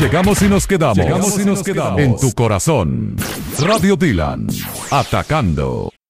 Llegamos y nos quedamos. En tu corazón. Radio Dylan. Atacando.